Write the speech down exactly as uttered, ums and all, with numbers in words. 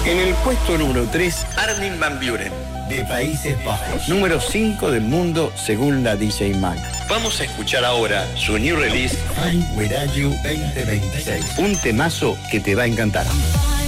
En el puesto número tres, Armin van Buuren, de Países Bajos. Número cinco del mundo según la D J Mag. Vamos a escuchar ahora su new release, Find Without You veinte veintiséis. Un temazo que te va a encantar.